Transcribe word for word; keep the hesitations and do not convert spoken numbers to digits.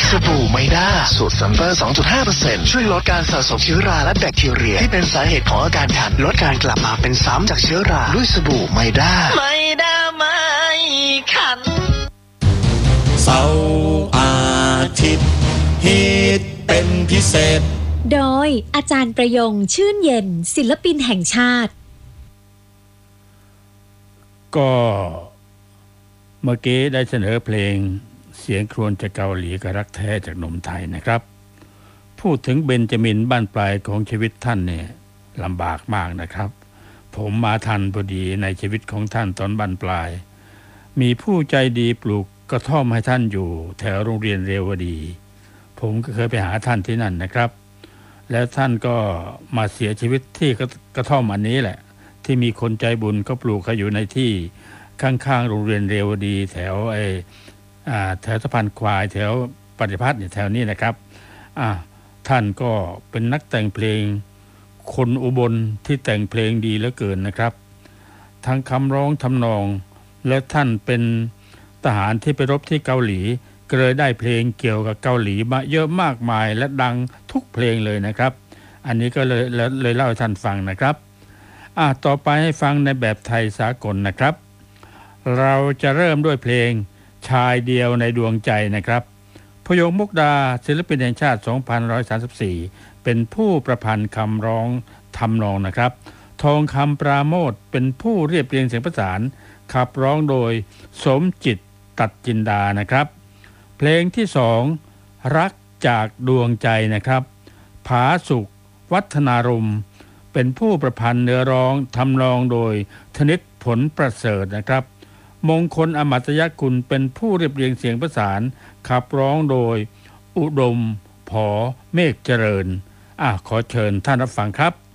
สบู่ไมด้าสูตรซัมเปอร์ สองจุดห้าเปอร์เซ็นต์ ช่วยลดการสะสมเชื้อราและแบคทีเรียที่เป็นสาเหตุของอาการคันลดการกลับมาเป็นซ้ำจากเชื้อราด้วยสบู่ไมด้าไมด้าไม่คันเสาร์อาทิตย์ฮิตเป็นพิเศษโดยอาจารย์ประยงชื่นเย็นศิลปินแห่งชาติก็เมื่อกี้ได้เสนอเพลงเสียงครวญจากเกาหลีกับรักแท้จากหนุ่มไทยนะครับพูดถึงเบนจามินบ้านปลายของชีวิตท่านเนี่ยลำบากมากนะครับผมมาทันพอดีในชีวิตของท่านตอนบ้านปลายมีผู้ใจดีปลูกกระท่อมให้ท่านอยู่แถวโรงเรียนเรวดีผมก็เคยไปหาท่านที่นั่นนะครับแล้วท่านก็มาเสียชีวิตที่กระท่อมอันนี้แหละที่มีคนใจบุญก็ปลูกเขาอยู่ในที่ข้างๆโรงเรียนเรวดีแถวไอ้อ่าแถวสะพานควายแถวปฏิพัฒน์เนี่ยแถวนี้นะครับอ่าท่านก็เป็นนักแต่งเพลงคนอุบลที่แต่งเพลงดีเหลือเกินนะครับทั้งคำร้องทำนองและท่านเป็นทหารที่ไปรบที่เกาหลีก็เลยได้เพลงเกี่ยวกับเกาหลีมาเยอะมากมายและดังทุกเพลงเลยนะครับอันนี้ก็เลยเลยเล่าให้ท่านฟังนะครับอ่ะต่อไปให้ฟังในแบบไทยสากลนะครับเราจะเริ่มด้วยเพลงชายเดียวในดวงใจนะครับพยงมุกดาศิลปินแห่งชาติสองพันหนึ่งร้อยสามสิบสี่เป็นผู้ประพันธ์คำร้องทำนองนะครับทองคำปราโมทย์เป็นผู้เรียบเรียงเสียงประสานขับร้องโดยสมจิตตัดจินดานะครับเพลงที่สองรักจากดวงใจนะครับผาสุขวัฒนารมณ์เป็นผู้ประพันธ์เนื้อร้องทำนองโดยธนิตผลประเสริฐนะครับมงคลอมตยกุลเป็นผู้เรียบเรียงเสียงประสานขับร้องโดยอุดมผอเมฆเจริญอ่ะขอเชิญท่านรับฟังครับ